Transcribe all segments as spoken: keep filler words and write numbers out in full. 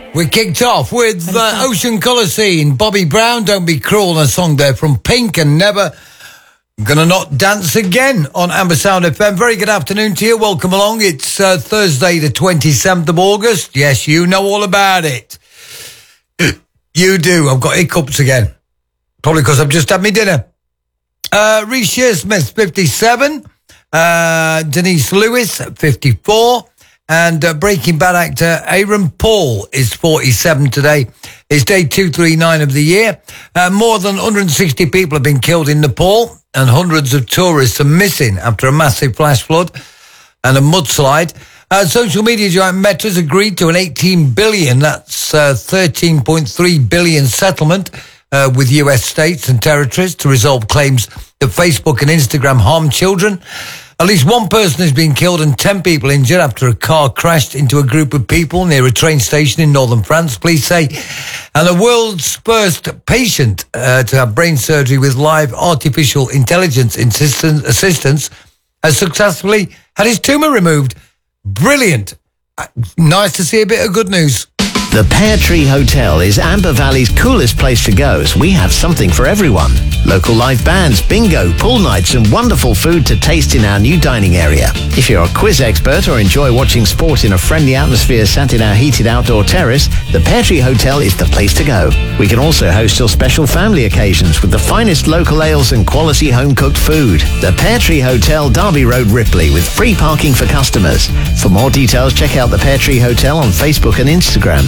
We kicked off with uh, Ocean Colour Scene, Bobby Brown, Don't Be Cruel, and a song there from Pink, and Never Gonna Not Dance Again on Amber Sound F M. Very good afternoon to you. Welcome along. It's uh, Thursday the twenty-seventh of August. Yes, you know all about it. You do. I've got hiccups again. Probably because I've just had my dinner. Uh, Reece Shearsmith, fifty-seven. Uh, Denise Lewis, fifty-four. And uh, Breaking Bad actor Aaron Paul is forty-seven today. It's day two thirty-nine of the year. Uh, more than one hundred sixty people have been killed in Nepal, and hundreds of tourists are missing after a massive flash flood and a mudslide. Uh, social media giant Meta's agreed to an eighteen billion, that's uh, thirteen point three billion settlement uh, with U S states and territories to resolve claims that Facebook and Instagram harm children. At least one person has been killed and ten people injured after a car crashed into a group of people near a train station in northern France, police say. And the world's first patient uh, to have brain surgery with live artificial intelligence assistance has successfully had his tumour removed. Brilliant. Nice to see a bit of good news. The Pear Tree Hotel is Amber Valley's coolest place to go, as we have something for everyone. Local live bands, bingo, pool nights, and wonderful food to taste in our new dining area. If you're a quiz expert or enjoy watching sport in a friendly atmosphere sat in our heated outdoor terrace, the Pear Tree Hotel is the place to go. We can also host your special family occasions with the finest local ales and quality home-cooked food. The Pear Tree Hotel, Derby Road, Ripley, with free parking for customers. For more details, check out the Pear Tree Hotel on Facebook and Instagram.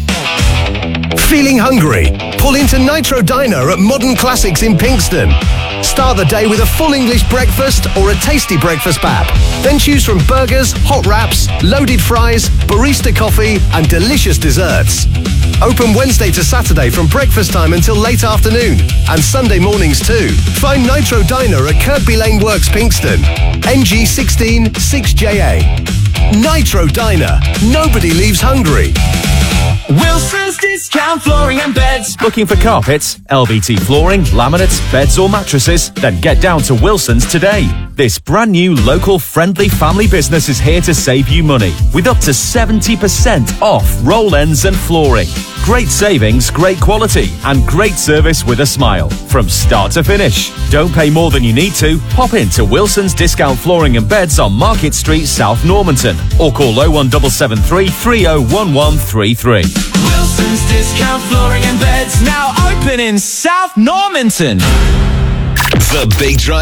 Feeling hungry? Pull into Nitro Diner at Modern Classics in Pinxton. Start the day with a full English breakfast or a tasty breakfast bap. Then choose from burgers, hot wraps, loaded fries, barista coffee, and delicious desserts. Open Wednesday to Saturday from breakfast time until late afternoon, and Sunday mornings too. Find Nitro Diner at Kirkby Lane Works, Pinxton. N G sixteen six J A. Nitro Diner. Nobody leaves hungry. Wilson's Discount Flooring and Beds. Looking for carpets, L V T flooring, laminates, beds or mattresses? Then get down to Wilson's today. This brand new local friendly family business is here to save you money with up to seventy percent off roll ends and flooring. Great savings, great quality and great service with a smile from start to finish. Don't pay more than you need to. Pop into Wilson's Discount Flooring and Beds on Market Street, South Normanton, or call oh one seven seven three, three oh one one three three. Wilson's Discount Flooring and Beds, now open in South Normanton. The Big Drive.